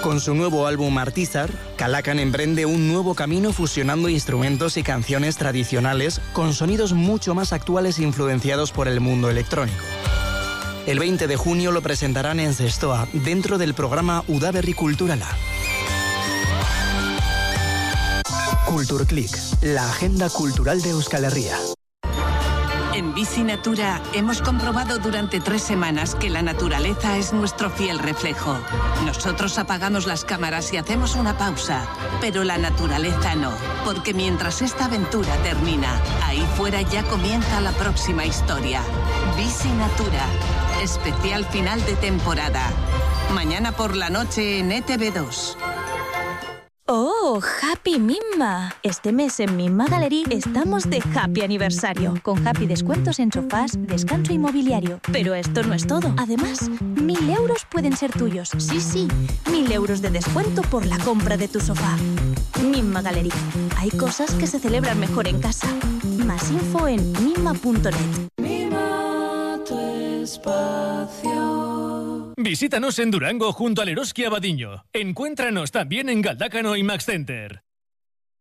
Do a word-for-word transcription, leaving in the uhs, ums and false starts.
Con su nuevo álbum Artisar, Calacan emprende un nuevo camino fusionando instrumentos y canciones tradicionales con sonidos mucho más actuales influenciados por el mundo electrónico. El veinte de junio lo presentarán en Zestoa, dentro del programa Udaberri Kulturala. Kulturklik, la agenda cultural de Euskal Herria. En Bici Natura hemos comprobado durante tres semanas que la naturaleza es nuestro fiel reflejo. Nosotros apagamos las cámaras y hacemos una pausa, pero la naturaleza no, porque mientras esta aventura termina, ahí fuera ya comienza la próxima historia. Bici Natura, especial final de temporada. Mañana por la noche en E T V dos. ¡Oh, Happy Mimma! Este mes en Mimma Gallery estamos de Happy Aniversario, con Happy descuentos en sofás, descanso inmobiliario. Pero esto no es todo. Además, mil euros pueden ser tuyos. Sí, sí, mil euros de descuento por la compra de tu sofá. Mimma Gallery. Hay cosas que se celebran mejor en casa. Más info en mimma punto net. Mima tu espacio. Visítanos en Durango junto al Eroski Abadiño. Encuéntranos también en Galdácano y Max Center.